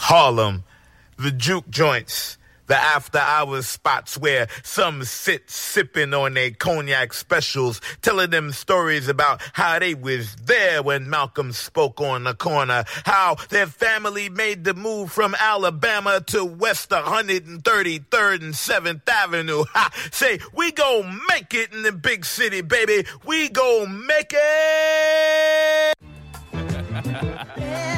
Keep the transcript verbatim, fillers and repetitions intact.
Harlem, the juke joints, the after-hours spots where some sit sipping on their cognac specials, telling them stories about how they was there when Malcolm spoke on the corner, how their family made the move from Alabama to West one hundred thirty-third and seventh Avenue. Ha! Say, we gon' make it in the big city, baby. We gon' make it.